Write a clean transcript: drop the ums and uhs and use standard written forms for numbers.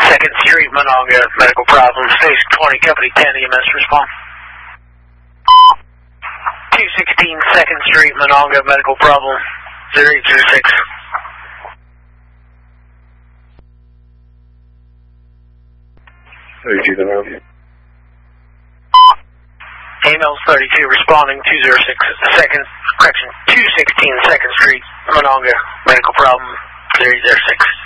2nd Street, Monongah, medical problem. Station 20, Company 10, EMS respond. 216 2nd Street, Monongah, medical problem. 0826. Emails 32 responding 206 second, correction, 216 2nd Street, Monongah, medical problem 006.